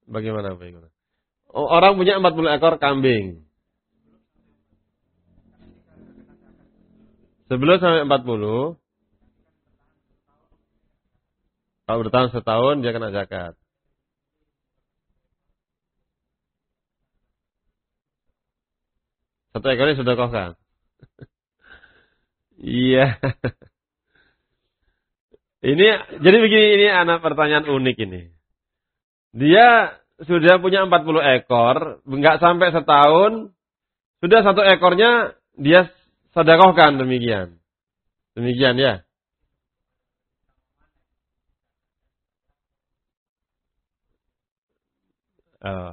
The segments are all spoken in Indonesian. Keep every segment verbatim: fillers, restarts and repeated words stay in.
Bagaimana, bagaimana? Oh, orang punya empat puluh ekor kambing. Sebelum sampai empat puluh, kalau bertahan setahun dia kena zakat. Satu ekornya sudah kohkan. Iya. Ini jadi begini, ini anak pertanyaan unik ini. Dia sudah punya empat puluh ekor, enggak sampai setahun, sudah satu ekornya dia sedekahkan demikian. Demikian ya. Oh.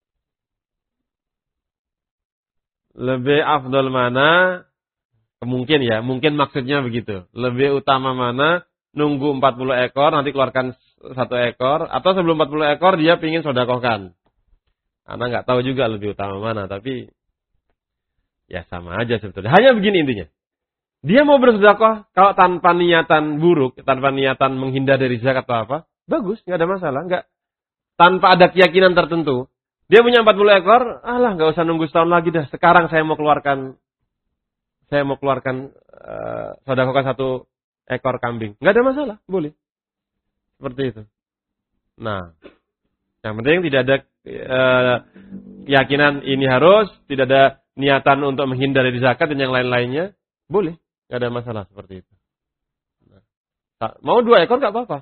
Lebih afdol mana? Mungkin ya, mungkin maksudnya begitu. Lebih utama mana? Nunggu empat puluh ekor, nanti keluarkan satu ekor. Atau sebelum empat puluh ekor dia ingin sodakohkan. Anak nggak tahu juga lebih utama mana. Tapi ya sama aja sebetulnya. Hanya begini intinya. Dia mau bersedekah kalau tanpa niatan buruk, tanpa niatan menghindar dari zakat atau apa. Bagus, nggak ada masalah. Nggak, tanpa ada keyakinan tertentu. Dia punya empat puluh ekor, alah nggak usah nunggu setahun lagi dah. Sekarang saya mau keluarkan Saya mau keluarkan uh, sedekahkan satu ekor kambing. Enggak ada masalah, boleh. Seperti itu. Nah, yang penting tidak ada uh, keyakinan ini harus, tidak ada niatan untuk menghindar dari zakat dan yang lain-lainnya, boleh. Enggak ada masalah seperti itu. Nah, mau dua ekor enggak apa-apa.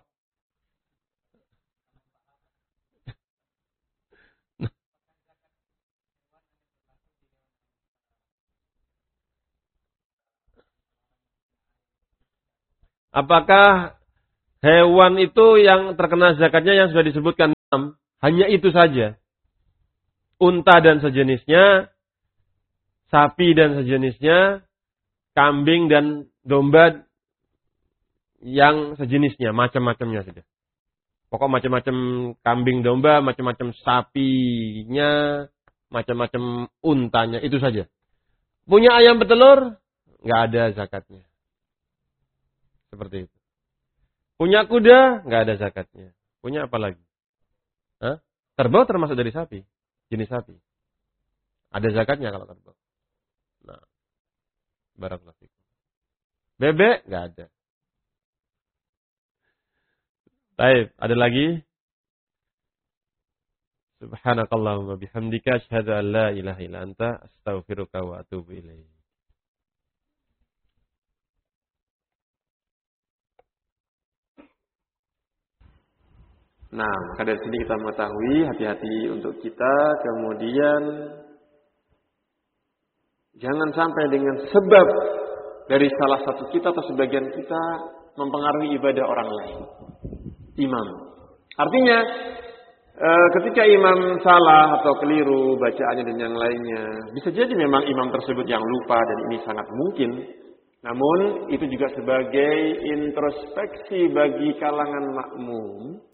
Apakah hewan itu yang terkena zakatnya yang sudah disebutkan hanya itu saja? Unta dan sejenisnya, sapi dan sejenisnya, kambing dan domba yang sejenisnya, macam-macamnya saja. Pokok macam-macam kambing domba, macam-macam sapinya, macam-macam untanya, itu saja. Punya ayam bertelur, nggak ada zakatnya. Seperti itu. Punya kuda, nggak ada zakatnya. Punya apa lagi? Hah? Kerbau termasuk dari sapi, jenis sapi. Ada zakatnya kalau kerbau. Nah, barakallahu fikum. Bebek, nggak ada. Baik, ada lagi? Subhanakallahumma bihamdika asyhadu an la ilaha illa anta astaghfiruka wa atubu ilaik. Nah, maka dari sini kita mengetahui hati-hati untuk kita, kemudian jangan sampai dengan sebab dari salah satu kita atau sebagian kita mempengaruhi ibadah orang lain. Imam. Artinya, e, ketika imam salah atau keliru bacaannya dan yang lainnya, bisa jadi memang imam tersebut yang lupa dan ini sangat mungkin. Namun, itu juga sebagai introspeksi bagi kalangan makmum.